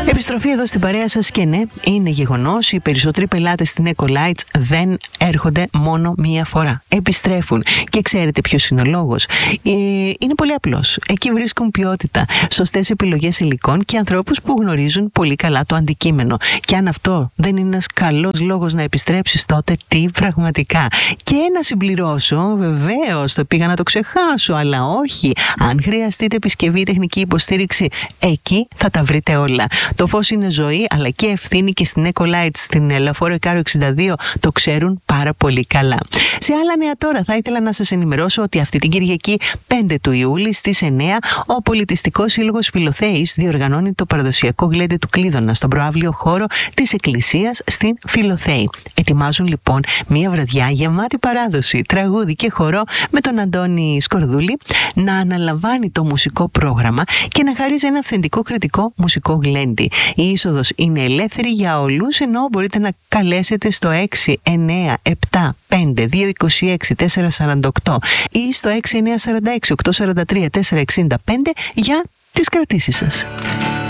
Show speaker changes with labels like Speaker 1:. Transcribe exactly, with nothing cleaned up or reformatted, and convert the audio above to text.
Speaker 1: Επιστροφή εδώ στην παρέα σας και ναι, είναι γεγονός, οι περισσότεροι πελάτες στην Ecolites δεν έρχονται μόνο μία φορά. Επιστρέφουν. Και ξέρετε ποιος είναι ο λόγος? Ε, είναι πολύ απλός. Εκεί βρίσκουν ποιότητα, σωστές επιλογές υλικών και ανθρώπους που γνωρίζουν πολύ καλά το αντικείμενο. Και αν αυτό δεν είναι ένας καλός λόγος να επιστρέψεις, τότε τι πραγματικά? Και να συμπληρώσω, βεβαίως, το πήγα να το ξεχάσω, αλλά όχι. Αν χρειαστείτε επισκευή ή τεχνική υποστήριξη, εκεί θα τα βρείτε όλα. Το φως είναι ζωή, αλλά και ευθύνη, και στην Ecolites, στην Λεωφόρο Ικάρο εξήντα δύο, το ξέρουν πάρα πολύ καλά. Σε άλλα νέα τώρα, θα ήθελα να σας ενημερώσω ότι αυτή την Κυριακή πέντε του Ιούλη στις εννιά ο Πολιτιστικός Σύλλογος Φιλοθέης διοργανώνει το παραδοσιακό γλέντι του Κλείδωνα στον προαύλιο χώρο της Εκκλησίας στην Φιλοθέη. Ετοιμάζουν λοιπόν μια βραδιά γεμάτη παράδοση, τραγούδι και χορό, με τον Αντώνη Σκορδούλη να αναλαμβάνει το μουσικό πρόγραμμα και να χαρίζει ένα αυθεντικό κριτικό μουσικό γλέντι. Η είσοδος είναι ελεύθερη για όλους, ενώ μπορείτε να καλέσετε στο έξι εννιά επτά πέντε δύο δύο έξι τέσσερα τέσσερα οκτώ ή στο έξι εννιά τέσσερα έξι οκτώ τέσσερα τρία τέσσερα έξι πέντε για τις κρατήσεις σας.